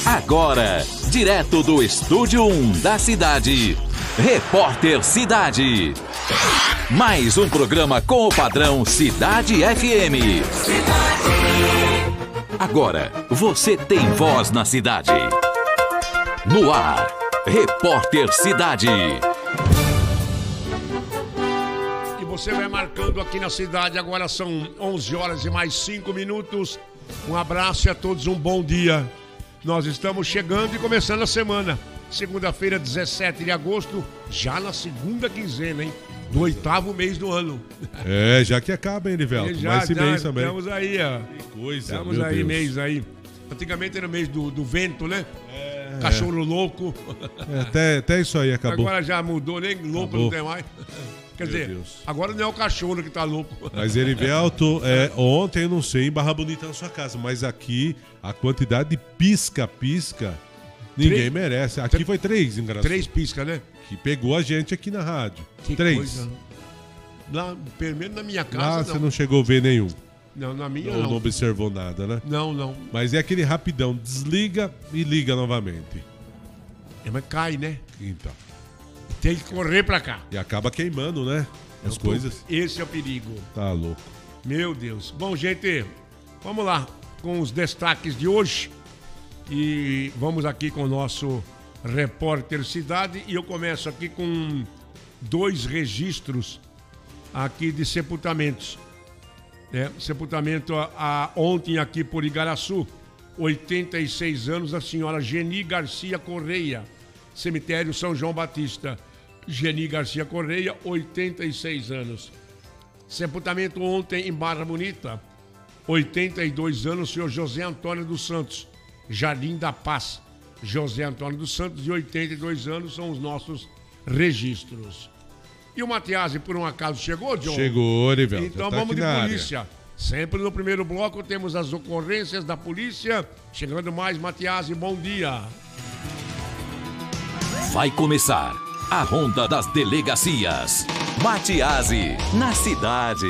Agora, direto do Estúdio 1 da cidade, Repórter Cidade. Mais um programa com o padrão Cidade FM. Agora, você tem voz na cidade. No ar, Repórter Cidade. E você vai marcando aqui na cidade, agora são 11 horas e mais 5 minutos. Um abraço e a todos um bom dia. Nós estamos chegando e começando a semana. Segunda-feira, 17 de agosto, já na segunda quinzena, hein? Do 8º mês do ano. É, já que acaba, hein, Nivelto? Mais esse mês também. Estamos aí, ó. Que coisa, estamos meu aí, Deus. mês aí. Antigamente era o mês do vento, né? Cachorro louco. Até isso aí acabou. Agora já mudou, nem louco Acabou. não tem mais. Quer Meu dizer, Deus. agora não é o cachorro que tá louco. Mas, Erivelto, ontem, eu não sei, em Barra Bonita na sua casa, mas aqui, a quantidade de pisca-pisca, ninguém merece. Aqui foi 3, engraçado. 3 pisca, né? Que pegou a gente aqui na rádio. Que 3. coisa. Lá, pelo menos na minha Lá casa, você não chegou a ver nenhum. Não, na minha Ou não não. observou nada, né? Não. Mas é aquele rapidão, desliga e liga novamente. Mas cai, né? Então. Tem que correr pra cá. E acaba queimando, né? As coisas. Esse é o perigo. Tá louco. Meu Deus. Bom, gente, vamos lá com os destaques de hoje. E vamos aqui com o nosso Repórter Cidade. E eu começo aqui com 2 registros aqui de sepultamentos. Sepultamento ontem aqui por Igaraçu. 86 anos, a senhora Geni Garcia Correia. Cemitério São João Batista. Geni Garcia Correia, 86 anos. Sepultamento ontem em Barra Bonita. 82 anos, senhor José Antônio dos Santos. Jardim da Paz. José Antônio dos Santos, de 82 anos, são os nossos registros. E o Matiasi, por um acaso, chegou, John? Chegou, Erivelto. Então tá vamos aqui de na polícia. Sempre no primeiro bloco temos as ocorrências da polícia. Chegando mais, Matiasi, bom dia. Vai começar a Ronda das Delegacias. Matiasi, na cidade.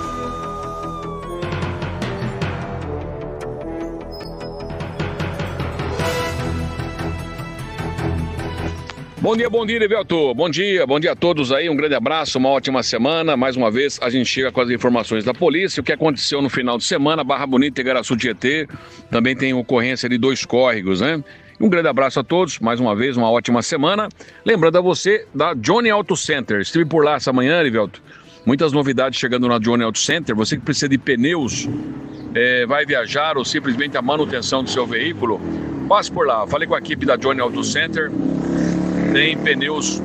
Bom dia, Erivelto. Bom dia a todos aí. Um grande abraço, uma ótima semana. Mais uma vez, a gente chega com as informações da polícia. O que aconteceu no final de semana, Barra Bonita, Igaraçu, Tietê. Também tem ocorrência de 2 córregos, né? Um grande abraço a todos, mais uma vez, uma ótima semana. Lembrando a você da Johnny Auto Center. Estive por lá essa manhã, Erivelto. Muitas novidades chegando na Johnny Auto Center. Você que precisa de pneus, vai viajar ou simplesmente a manutenção do seu veículo, passe por lá. Falei com a equipe da Johnny Auto Center. Tem pneus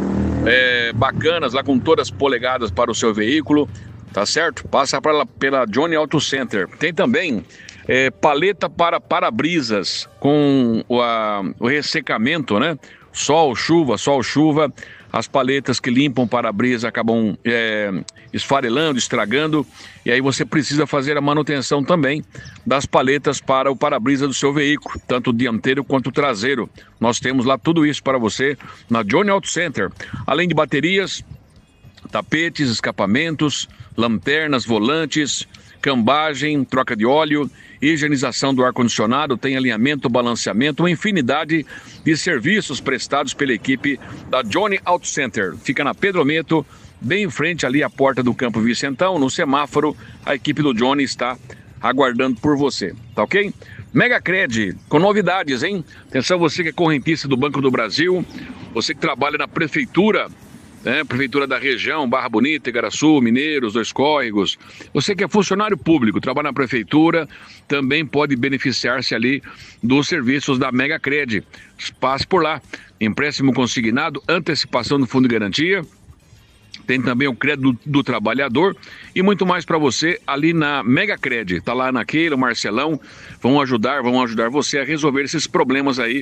bacanas lá com todas as polegadas para o seu veículo, tá certo? Passa pela Johnny Auto Center. Tem também paleta para para-brisas com o ressecamento, né? Sol, chuva. As paletas que limpam para-brisa acabam esfarelando, estragando. E aí você precisa fazer a manutenção também das paletas para o para-brisa do seu veículo, tanto o dianteiro quanto o traseiro. Nós temos lá tudo isso para você na Johnny Auto Center. Além de baterias, tapetes, escapamentos, lanternas, volantes, cambagem, troca de óleo, higienização do ar-condicionado, tem alinhamento, balanceamento, uma infinidade de serviços prestados pela equipe da Johnny Auto Center. Fica na Pedro Meto, bem em frente ali à porta do Campo Vicentão, no semáforo. A equipe do Johnny está aguardando por você, tá ok? Megacred, com novidades, hein? Atenção, você que é correntista do Banco do Brasil, você que trabalha na prefeitura, prefeitura da região, Barra Bonita, Igaraçu, Mineiros, 2 Córregos. Você que é funcionário público, trabalha na prefeitura, também pode beneficiar-se ali dos serviços da Megacred. Passe por lá. Empréstimo consignado, antecipação do fundo de garantia. Tem também o crédito do trabalhador e muito mais para você ali na Megacred. Tá lá na Keila, o Marcelão, vão ajudar você a resolver esses problemas aí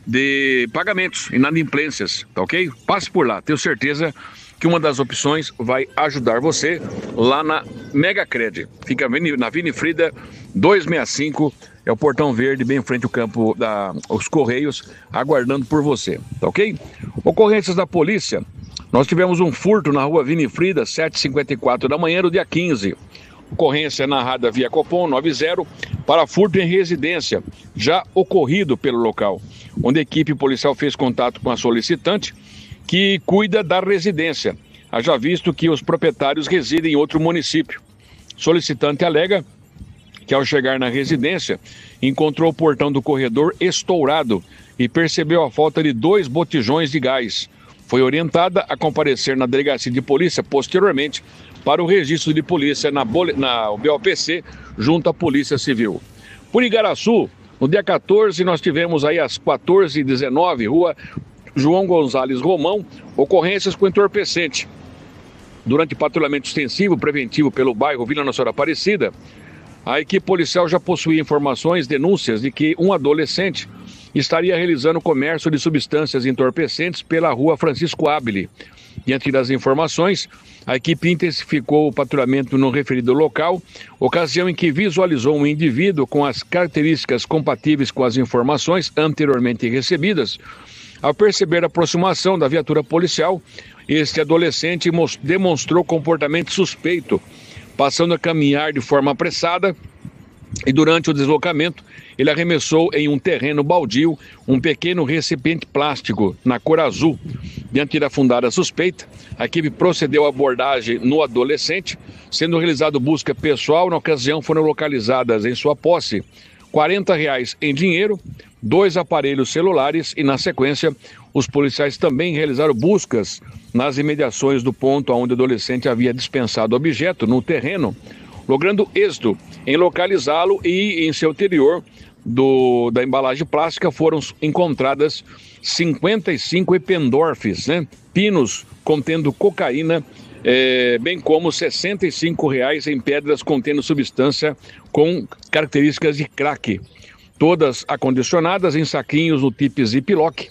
de pagamentos, inadimplências, tá ok? Passe por lá, tenho certeza que uma das opções vai ajudar você lá na Megacred. Fica na Winifrida 265, é o Portão Verde, bem em frente ao campo os Correios, aguardando por você, tá ok? Ocorrências da polícia, nós tivemos um furto na rua Winifrida, 7h54 da manhã do dia 15. Ocorrência narrada via Copom 90 para furto em residência, já ocorrido pelo local. onde a equipe policial fez contato com a solicitante, que cuida da residência, haja visto que os proprietários residem em outro município. Solicitante alega que, ao chegar na residência, encontrou o portão do corredor estourado e percebeu a falta de 2 botijões de gás. Foi orientada a comparecer na delegacia de polícia posteriormente para o registro de polícia na BOPC junto à Polícia Civil. Por Igaraçu, no dia 14, nós tivemos aí às 14h19, rua João Gonzalez Romão, ocorrências com entorpecente. Durante patrulhamento extensivo preventivo pelo bairro Vila Nossa Senhora Aparecida, a equipe policial já possuía informações, denúncias de que um adolescente estaria realizando comércio de substâncias entorpecentes pela rua Francisco Abile. Diante das informações, a equipe intensificou o patrulhamento no referido local, ocasião em que visualizou um indivíduo com as características compatíveis com as informações anteriormente recebidas. Ao perceber a aproximação da viatura policial, este adolescente demonstrou comportamento suspeito, passando a caminhar de forma apressada, e durante o deslocamento ele arremessou em um terreno baldio um pequeno recipiente plástico na cor azul. Diante da fundada suspeita, a equipe procedeu à abordagem no adolescente, sendo realizada busca pessoal. Na ocasião foram localizadas em sua posse R$40 em dinheiro, 2 aparelhos celulares e, na sequência, os policiais também realizaram buscas nas imediações do ponto onde o adolescente havia dispensado o objeto no terreno, logrando êxito em localizá-lo, e em seu interior da embalagem plástica foram encontradas 55 Eppendorfs, pinos contendo cocaína, bem como R$65 em pedras contendo substância com características de crack, todas acondicionadas em saquinhos no tipo Ziploc,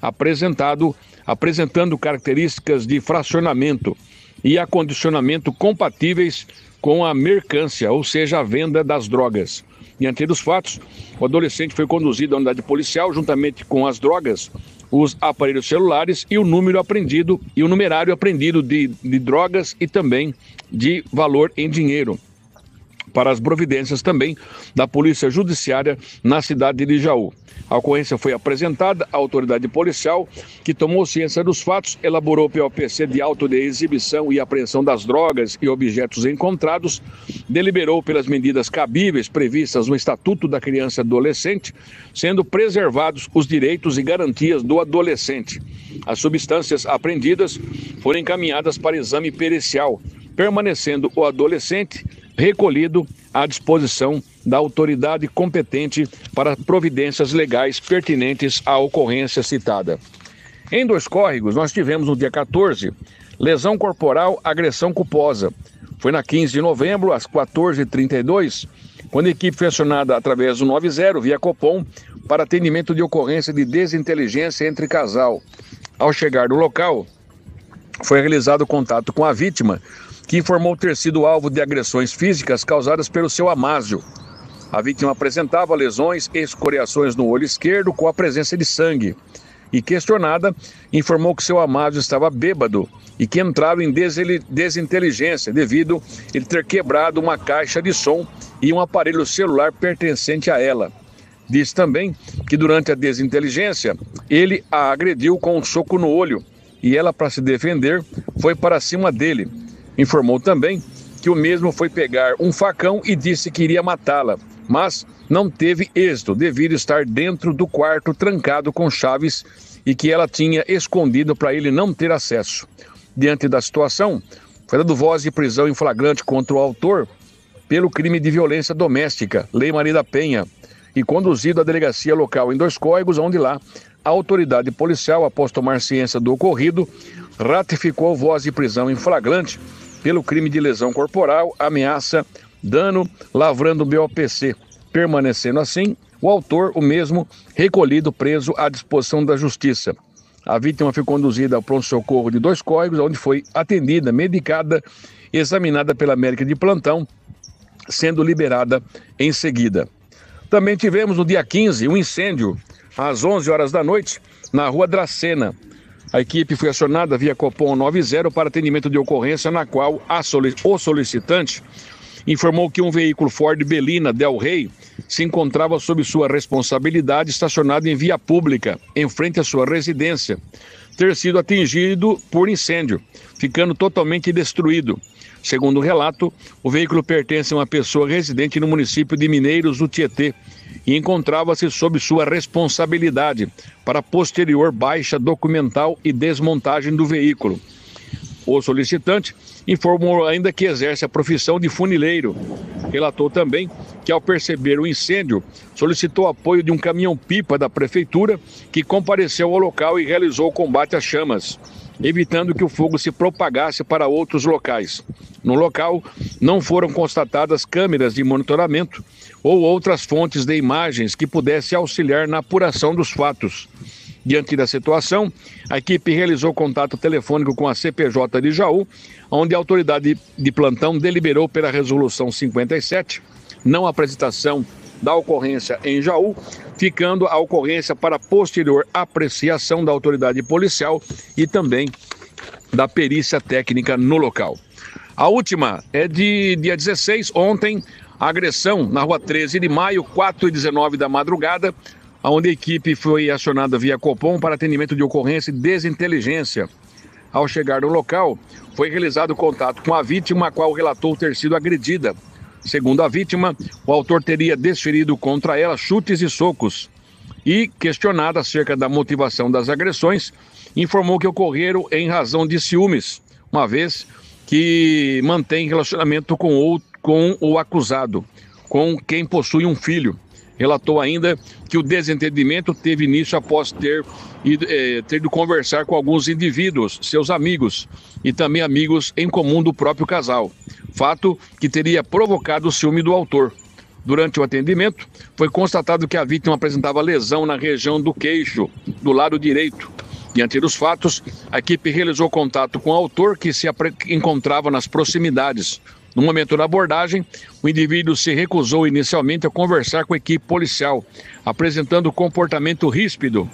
apresentando características de fracionamento e acondicionamento compatíveis com a mercância, ou seja, a venda das drogas. Diante dos fatos, o adolescente foi conduzido à unidade policial juntamente com as drogas, os aparelhos celulares e o numerário apreendido de drogas e também de valor em dinheiro, para as providências também da Polícia Judiciária na cidade de Jaú. A ocorrência foi apresentada à autoridade policial, que tomou ciência dos fatos, elaborou o POPC de auto de exibição e apreensão das drogas e objetos encontrados, deliberou pelas medidas cabíveis previstas no Estatuto da Criança e Adolescente, sendo preservados os direitos e garantias do adolescente. As substâncias apreendidas foram encaminhadas para exame pericial, permanecendo o adolescente recolhido à disposição da autoridade competente para providências legais pertinentes à ocorrência citada. Em Dois Córregos, nós tivemos no dia 14, lesão corporal, agressão culposa. Foi na 15 de novembro, às 14h32, quando a equipe foi acionada através do 90 via Copom para atendimento de ocorrência de desinteligência entre casal. Ao chegar no local, foi realizado contato com a vítima, que informou ter sido alvo de agressões físicas causadas pelo seu amásio. A vítima apresentava lesões e escoriações no olho esquerdo com a presença de sangue. E questionada, informou que seu amásio estava bêbado e que entrava em desinteligência devido ele ter quebrado uma caixa de som e um aparelho celular pertencente a ela. Disse também que durante a desinteligência ele a agrediu com um soco no olho e ela, para se defender, foi para cima dele. Informou também que o mesmo foi pegar um facão e disse que iria matá-la, mas não teve êxito devido estar dentro do quarto trancado com chaves e que ela tinha escondido para ele não ter acesso. Diante da situação, foi dado voz de prisão em flagrante contra o autor pelo crime de violência doméstica, Lei Maria da Penha, e conduzido à delegacia local em Dois Córregos, onde lá a autoridade policial, após tomar ciência do ocorrido, ratificou voz de prisão em flagrante pelo crime de lesão corporal, ameaça, dano, lavrando o BOPC, permanecendo assim o autor, o mesmo, recolhido, preso à disposição da Justiça. A vítima foi conduzida ao pronto-socorro de Dois Córregos, onde foi atendida, medicada, examinada pela médica de plantão, sendo liberada em seguida. Também tivemos no dia 15 um incêndio às 11 horas da noite na rua Dracena. A equipe foi acionada via Copom 90 para atendimento de ocorrência na qual o solicitante informou que um veículo Ford Belina Del Rey se encontrava sob sua responsabilidade estacionado em via pública, em frente à sua residência, ter sido atingido por incêndio, ficando totalmente destruído. Segundo o relato, o veículo pertence a uma pessoa residente no município de Mineiros do Tietê e encontrava-se sob sua responsabilidade para posterior baixa documental e desmontagem do veículo. O solicitante informou ainda que exerce a profissão de funileiro. Relatou também que, ao perceber o incêndio, solicitou apoio de um caminhão-pipa da prefeitura que compareceu ao local e realizou o combate às chamas, evitando que o fogo se propagasse para outros locais. No local, não foram constatadas câmeras de monitoramento ou outras fontes de imagens que pudessem auxiliar na apuração dos fatos. Diante da situação, a equipe realizou contato telefônico com a CPJ de Jaú, onde a autoridade de plantão deliberou pela Resolução 57, não apresentação da ocorrência em Jaú, ficando a ocorrência para posterior apreciação da autoridade policial e também da perícia técnica no local. A última é de dia 16, ontem, a agressão na rua 13 de maio, 4h19 da madrugada, onde a equipe foi acionada via Copom para atendimento de ocorrência e desinteligência. Ao chegar no local, foi realizado contato com a vítima, a qual relatou ter sido agredida. Segundo a vítima, o autor teria desferido contra ela chutes e socos. E, questionada acerca da motivação das agressões, informou que ocorreram em razão de ciúmes, uma vez que mantém relacionamento com o acusado, com quem possui um filho. Relatou ainda que o desentendimento teve início após ter ido conversar com alguns indivíduos, seus amigos, e também amigos em comum do próprio casal. Fato que teria provocado o ciúme do autor. Durante o atendimento, foi constatado que a vítima apresentava lesão na região do queixo, do lado direito. Diante dos fatos, a equipe realizou contato com o autor, que se encontrava nas proximidades. No momento da abordagem, o indivíduo se recusou inicialmente a conversar com a equipe policial, apresentando comportamento ríspido,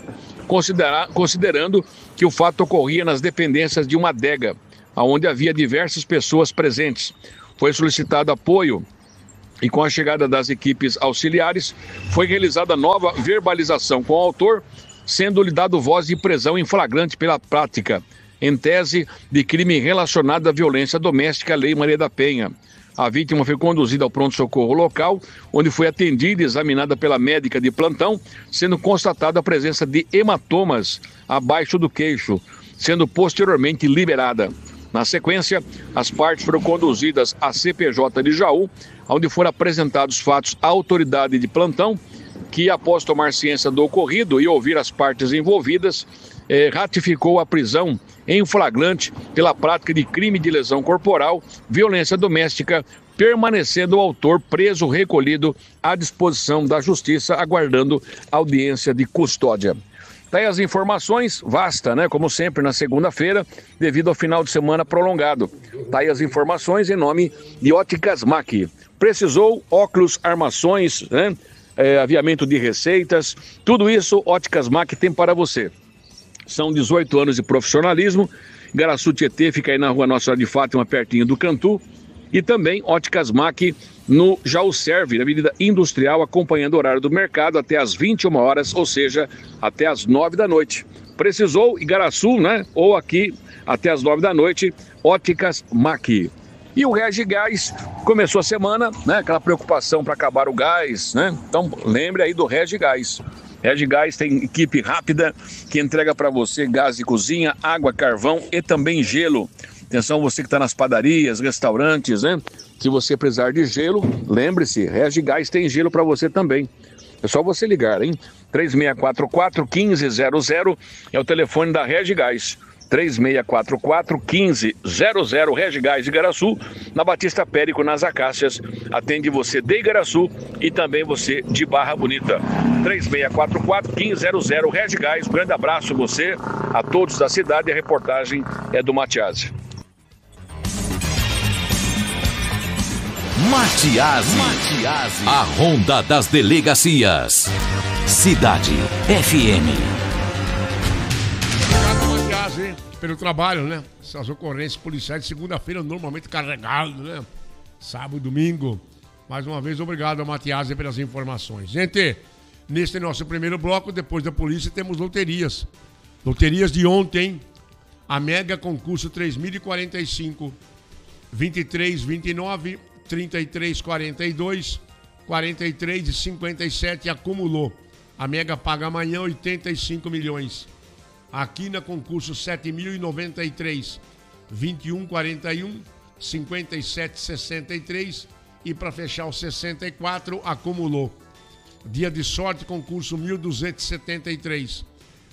considerando que o fato ocorria nas dependências de uma adega, onde havia diversas pessoas presentes. Foi solicitado apoio e, com a chegada das equipes auxiliares, foi realizada nova verbalização com o autor, sendo-lhe dado voz de prisão em flagrante pela prática, em tese de crime relacionado à violência doméstica, Lei Maria da Penha. A vítima foi conduzida ao pronto-socorro local, onde foi atendida e examinada pela médica de plantão, sendo constatada a presença de hematomas abaixo do queixo, sendo posteriormente liberada. Na sequência, as partes foram conduzidas à CPJ de Jaú, onde foram apresentados fatos à autoridade de plantão, que, após tomar ciência do ocorrido e ouvir as partes envolvidas, ratificou a prisão em flagrante pela prática de crime de lesão corporal, violência doméstica, permanecendo o autor preso, recolhido à disposição da Justiça, aguardando audiência de custódia. Tá aí as informações, vasta, né? Como sempre, na segunda-feira, devido ao final de semana prolongado. Tá aí as informações em nome de Óticas Mac. Precisou, óculos, armações, né? Aviamento de receitas, tudo isso Óticas Mac tem para você. São 18 anos de profissionalismo. Garaçu Tietê fica aí na rua Nossa Senhora de Fátima, pertinho do Cantu. E também Óticas Mac no Jaú Serve, na Avenida Industrial, acompanhando o horário do mercado até às 21 horas, ou seja, até às 9 da noite. Precisou, Igaraçu, né? Ou aqui até às 9 da noite, Óticas Mac. E o Regigás começou a semana, né? Aquela preocupação para acabar o gás, né? Então, lembre aí do Regigás. Regigás tem equipe rápida que entrega para você gás de cozinha, água, carvão e também gelo. Atenção, você que está nas padarias, restaurantes, né? Se você precisar de gelo, lembre-se, Regigás tem gelo para você também. É só você ligar, hein? 3644-1500 é o telefone da Regigás. 3644-1500, Regigás de Igaraçu, na Batista Périco, nas Acácias. Atende você de Igaraçu e também você de Barra Bonita. 3644-1500, Regigás. Um grande abraço a você, a todos da cidade. A reportagem é do Matiasi. Matiasi, a Ronda das Delegacias. Cidade FM. Pelo trabalho, né? Essas ocorrências policiais de segunda-feira normalmente carregado, né? sábado e domingo. Mais uma vez, obrigado ao Matiasi pelas informações. Gente, neste nosso primeiro bloco, depois da polícia, temos loterias. Loterias de ontem, a Mega Concurso 3.045, 23,29, 33,42, 43,57 acumulou. A Mega paga amanhã 85 milhões. Aqui na concurso 7.093, 21,41, 57,63 e para fechar o 64 acumulou. Dia de sorte, concurso 1.273,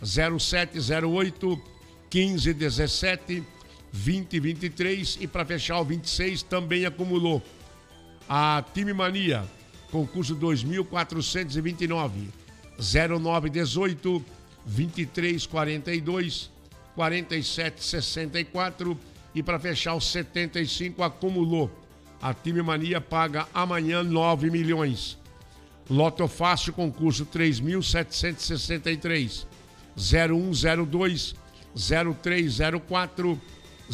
0708, 1517, 2023 e para fechar o 26 também acumulou. A Time Mania, concurso 2429, 0918, 2342, 4764 e para fechar o 75 acumulou. A Time Mania paga amanhã 9 milhões. Loto Fácil, concurso 3.763, 0102, 0304,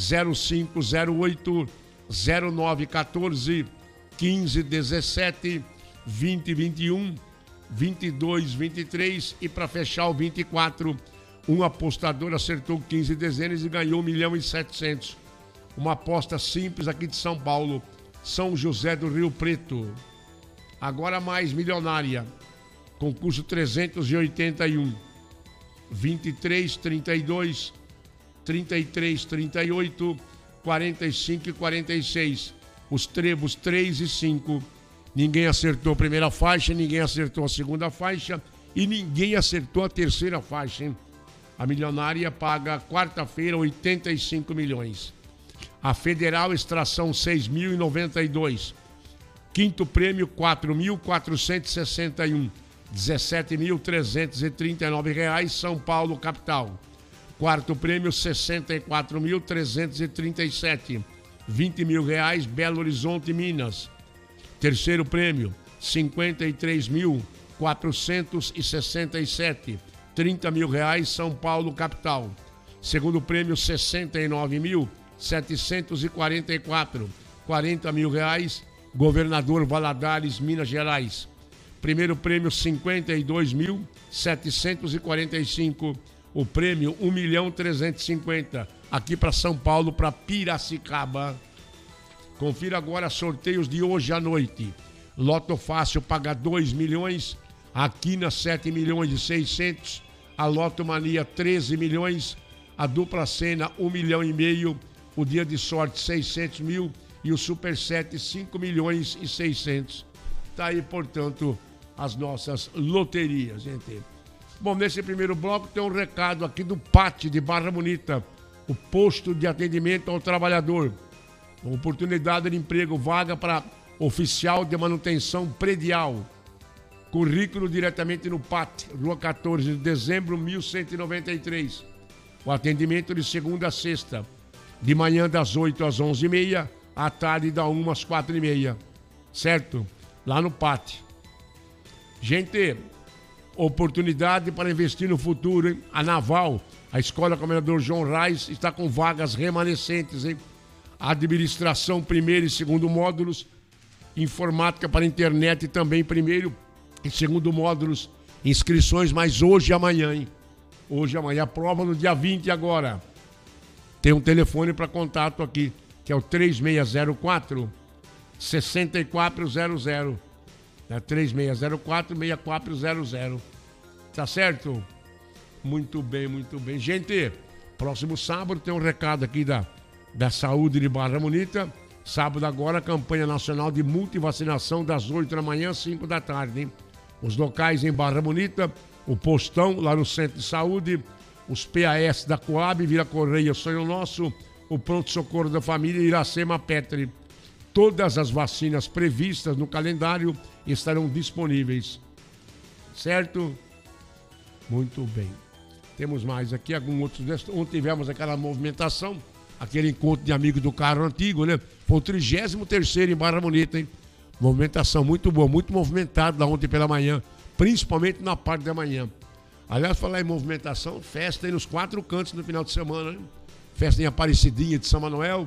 0508, 0914, 1517, 2021, 2223 e para fechar o 24, um apostador acertou 15 dezenas e ganhou 1.700.000. Uma aposta simples aqui de São Paulo, São José do Rio Preto. Agora mais milionária, concurso 381, 2332, 3338, 45 e 46. Os trebos 3 e 5. Ninguém acertou a primeira faixa, ninguém acertou a segunda faixa e ninguém acertou a terceira faixa, hein? A milionária paga quarta-feira 85 milhões. A Federal Extração 6.092. Quinto prêmio 4.461. 17.339 reais, São Paulo, capital. Quarto prêmio 64.337. 20 mil reais, Belo Horizonte, Minas. Terceiro prêmio 53.467. 30 mil reais, São Paulo, capital. Segundo prêmio 69.744. 40 mil reais, Governador Valadares, Minas Gerais. Primeiro prêmio 52.745. O prêmio 1.350.000 aqui para São Paulo, para Piracicaba. Confira agora sorteios de hoje à noite. Loto Fácil paga 2 milhões, a Quina 7.600.000, a Loto Mania 13 milhões, a Dupla Sena 1,5 milhão, o Dia de Sorte 600.000 e o Super 7 5.600.000. Tá aí, portanto, as nossas loterias, gente. Bom, nesse primeiro bloco tem um recado aqui do PAT de Barra Bonita, o posto de atendimento ao trabalhador. Oportunidade de emprego, vaga para oficial de manutenção predial. Currículo diretamente no PAT, Rua 14 de dezembro, 1193. O atendimento de segunda a sexta, de manhã das 8 às 11h30, à tarde da 1 às 4h30. Certo? Lá no PAT. Gente, oportunidade para investir no futuro, hein? A Naval, a Escola Comendador João Reis, está com vagas remanescentes, hein? Administração primeiro e segundo módulos, informática para internet também primeiro e segundo módulos, inscrições mais hoje e amanhã, hein? Hoje e amanhã, a prova no dia 20 agora. Tem um telefone para contato aqui, que é o 3604-6400. É 3604-6400. Tá certo? Muito bem, muito bem. Gente, próximo sábado tem um recado aqui da Saúde de Barra Bonita. Sábado agora, campanha nacional de multivacinação das 8 da manhã às 5 da tarde, hein? Os locais em Barra Bonita, o postão lá no Centro de Saúde, os PAS da Coab, Vila Correia, Sonho Nosso, o pronto-socorro da família Iracema Petri. Todas as vacinas previstas no calendário estarão disponíveis. Certo? Muito bem. Temos mais aqui alguns outros. Ontem tivemos aquela movimentação, aquele encontro de amigos do carro antigo, né? Foi o 33º em Barra Bonita, hein? Movimentação muito boa, muito movimentada lá ontem pela manhã, principalmente na parte da manhã. Aliás, falar em movimentação, festa aí nos 4 cantos no final de semana, né? Festa em Aparecidinha de São Manuel,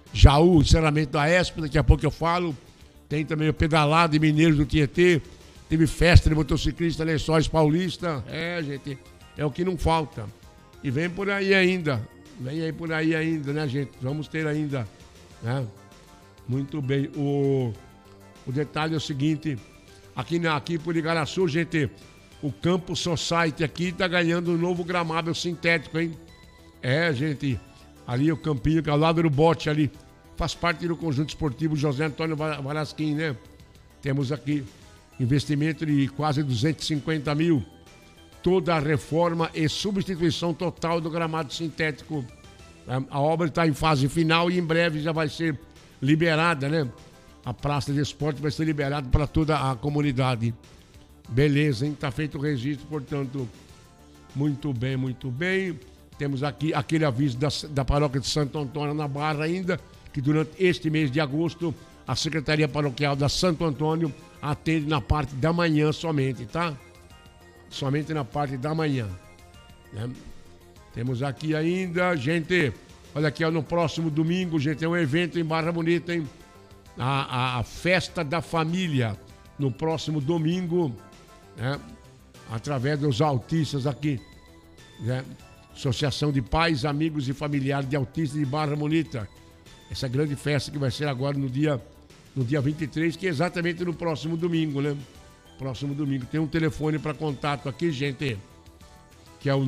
Jaú, encerramento da ESP, daqui a pouco eu falo. Tem também o pedalado de Mineiros do Tietê. Teve festa de motociclista Lençóis Paulista. Gente, é o que não falta. E vem por aí ainda. Vem aí por aí ainda, né, gente? Vamos ter ainda, né? Muito bem. O detalhe é o seguinte. Aqui por Igaraçu, gente, o Campo Society aqui tá ganhando um novo gramado sintético, hein? Gente, ali o campinho que é ao lado do bote ali. Faz parte do conjunto esportivo José Antônio Varasquim, né? Temos aqui investimento de quase 250 mil. Toda a reforma e substituição total do gramado sintético. A obra está em fase final e em breve já vai ser liberada, né? A praça de esporte vai ser liberada para toda a comunidade. Beleza, hein? Tá feito o registro, portanto, muito bem, muito bem. Temos aqui aquele aviso da paróquia de Santo Antônio na Barra ainda, que durante este mês de agosto, a Secretaria Paroquial da Santo Antônio atende na parte da manhã somente, tá? Somente na parte da manhã. Né? Temos aqui ainda, gente, olha aqui, no próximo domingo, gente, tem um evento em Barra Bonita, hein? A Festa da Família, no próximo domingo, né? Através dos autistas aqui, né? Associação de Pais, Amigos e Familiares de Autistas de Barra Bonita. Essa grande festa que vai ser agora no dia 23, que é exatamente no próximo domingo, né? Próximo domingo. Tem um telefone para contato aqui, gente, que é o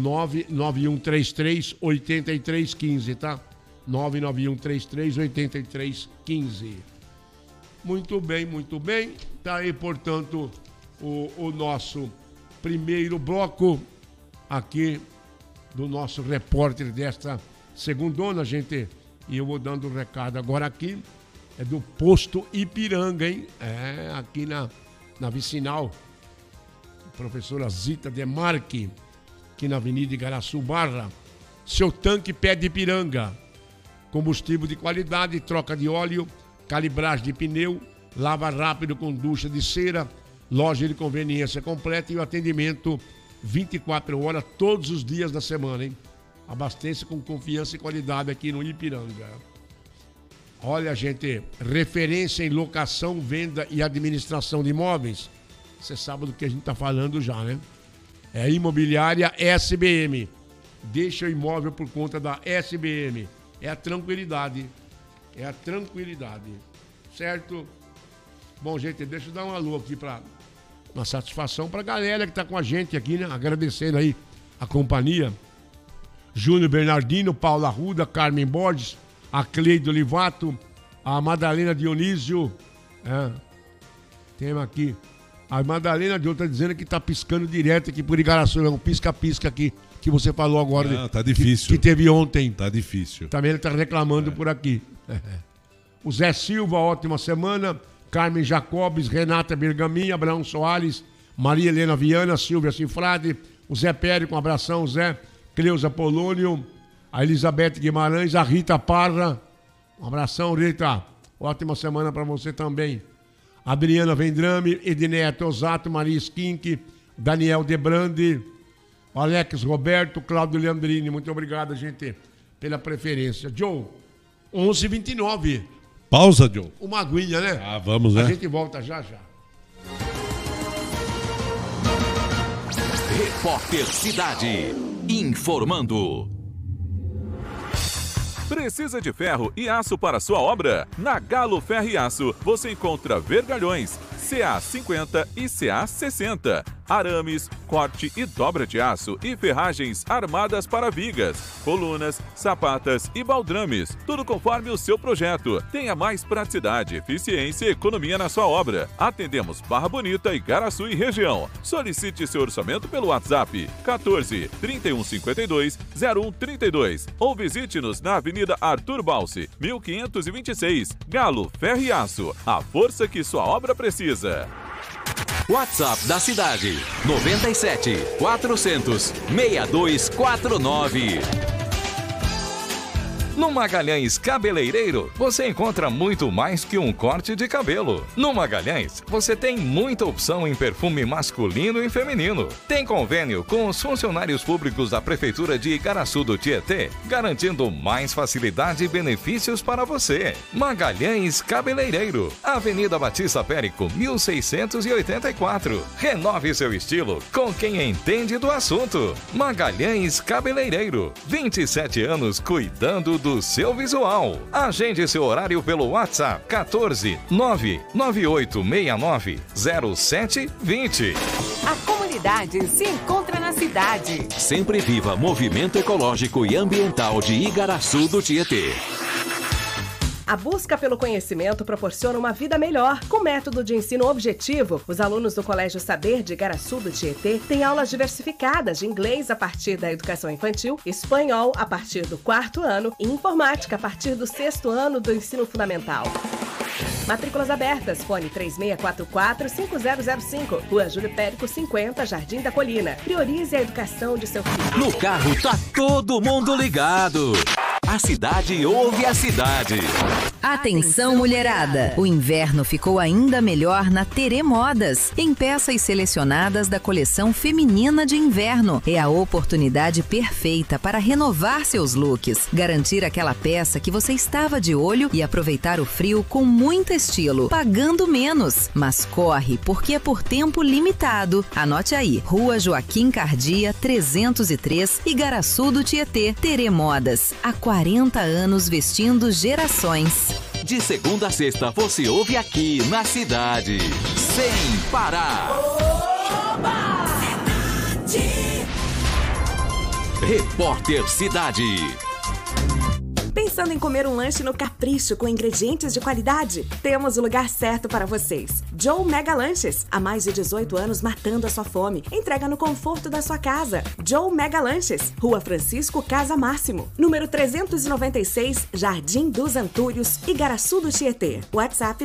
99133-8315, tá? 99133-8315. Muito bem, muito bem. Tá aí, portanto, o nosso primeiro bloco aqui do nosso repórter desta segundona, gente. E eu vou dando um recado agora aqui. É do Posto Ipiranga, hein? Aqui na vicinal. Professora Zita Demarque, aqui na Avenida Igaraçu Barra. Seu tanque pé de Ipiranga. Combustível de qualidade, troca de óleo, calibragem de pneu, lava rápido com ducha de cera, loja de conveniência completa e o atendimento 24 horas todos os dias da semana, hein? Abasteça com confiança e qualidade aqui no Ipiranga. Olha, gente, referência em locação, venda e administração de imóveis. Você sabe do que a gente está falando já, né? É a imobiliária SBM. Deixa o imóvel por conta da SBM. É a tranquilidade. É a tranquilidade. Certo? Bom, gente, deixa eu dar um alô aqui para uma satisfação para a galera que está com a gente aqui, né? Agradecendo aí a companhia. Júnior Bernardino, Paula Arruda, Carmen Borges, a Cleide Olivato, a Madalena Dionísio. Temos aqui. A Madalena de outra dizendo que tá piscando direto aqui por Igaraçu. É um pisca-pisca aqui que você falou agora. Tá difícil. Que teve ontem. Tá difícil. Também ele tá reclamando por aqui. O Zé Silva, ótima semana. Carmen Jacobes, Renata Bergamin, Abraão Soares, Maria Helena Viana, Silvia Cifrade, o Zé Périco, um abração, Zé. Cleusa Polônio, a Elizabeth Guimarães, a Rita Parra. Um abração, Rita. Ótima semana para você também. Adriana Vendrame, Edneia Tosato, Maria Skink, Daniel Debrandi, Alex Roberto, Cláudio Leandrini. Muito obrigado, gente, pela preferência. Joe, 11h29. Pausa, Joe. Uma aguinha, né? Vamos, né? A gente volta já. Repórter Cidade. Informando. Precisa de ferro e aço para sua obra? Na Galo Ferro e Aço você encontra vergalhões CA50 e CA60, arames, corte e dobra de aço e ferragens armadas para vigas, colunas, sapatas e baldrames, tudo conforme o seu projeto. Tenha mais praticidade, eficiência e economia na sua obra. Atendemos Barra Bonita, Igaraçu e região. Solicite seu orçamento pelo WhatsApp 14 3152 0132 ou visite-nos na Avenida Arthur Balsi, 1526. Galo Ferro e Aço, a força que sua obra precisa. WhatsApp da cidade 97 400 6249. No Magalhães Cabeleireiro, você encontra muito mais que um corte de cabelo. No Magalhães, você tem muita opção em perfume masculino e feminino. Tem convênio com os funcionários públicos da Prefeitura de Igaraçu do Tietê, garantindo mais facilidade e benefícios para você. Magalhães Cabeleireiro, Avenida Batista Périco, 1684. Renove seu estilo com quem entende do assunto. Magalhães Cabeleireiro, 27 anos cuidando do seu visual. Agende seu horário pelo WhatsApp 14 99869 0720. A comunidade se encontra na cidade. Sempre viva movimento ecológico e ambiental de Igaraçu do Tietê. A busca pelo conhecimento proporciona uma vida melhor. Com método de ensino objetivo, os alunos do Colégio Saber de Igaraçu do Tietê têm aulas diversificadas de inglês a partir da educação infantil, espanhol a partir do 4º ano e informática a partir do 6º ano do ensino fundamental. Matrículas abertas, fone 3644-5005, Rua Júlio Périco 50, Jardim da Colina. Priorize a educação de seu filho. No carro tá todo mundo ligado. A cidade ouve a cidade. Atenção, mulherada! O inverno ficou ainda melhor na Terê Modas. Em peças selecionadas da coleção feminina de inverno. É a oportunidade perfeita para renovar seus looks, garantir aquela peça que você estava de olho e aproveitar o frio com muito estilo, pagando menos. Mas corre, porque é por tempo limitado. Anote aí, Rua Joaquim Cardia, 303, Igaraçu do Tietê. Terê Modas, há 40 anos vestindo gerações. De segunda a sexta, você ouve aqui na cidade, sem parar. Oba! Repórter Cidade. Pensando em comer um lanche no Capricho com ingredientes de qualidade? Temos o lugar certo para vocês. Joe Mega Lanches. Há mais de 18 anos matando a sua fome. Entrega no conforto da sua casa. Joe Mega Lanches. Rua Francisco Casa Máximo. Número 396, Jardim dos Antúrios, Igaraçu do Tietê. WhatsApp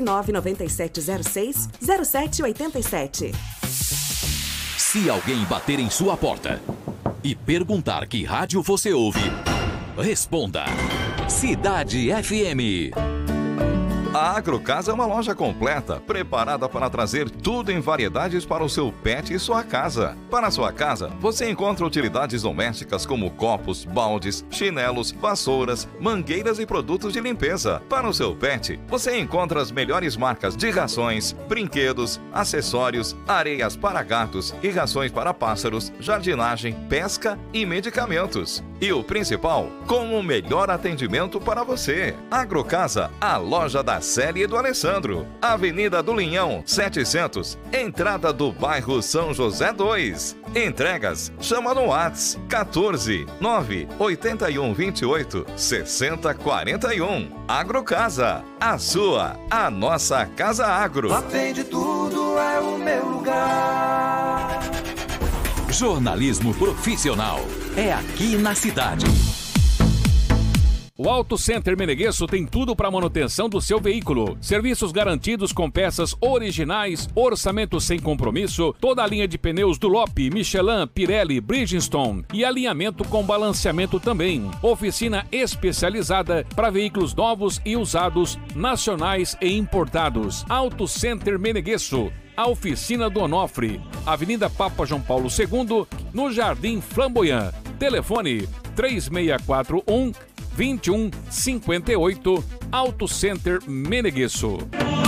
99706-0787. Se alguém bater em sua porta e perguntar que rádio você ouve, responda: Cidade FM. A Agrocasa é uma loja completa, preparada para trazer tudo em variedades para o seu pet e sua casa. Para a sua casa, você encontra utilidades domésticas como copos, baldes, chinelos, vassouras, mangueiras e produtos de limpeza. Para o seu pet, você encontra as melhores marcas de rações, brinquedos, acessórios, areias para gatos e rações para pássaros, jardinagem, pesca e medicamentos. E o principal, com o melhor atendimento para você. Agrocasa, a loja da Célia e do Alessandro. Avenida do Linhão, 700, entrada do bairro São José 2. Entregas, chama no WhatsApp 14 981 28 60 41. Agrocasa, a sua, a nossa Casa Agro. Lá tem de tudo, é o meu lugar. Jornalismo profissional é aqui na cidade. O Auto Center Meneguesso tem tudo para manutenção do seu veículo. Serviços garantidos com peças originais, orçamento sem compromisso, toda a linha de pneus Dunlop, Michelin, Pirelli, Bridgestone e alinhamento com balanceamento também. Oficina especializada para veículos novos e usados, nacionais e importados. Auto Center Meneguesso. A oficina do Onofre, Avenida Papa João Paulo II, no Jardim Flamboyant. Telefone 3641-2158, Auto Center Meneguesso.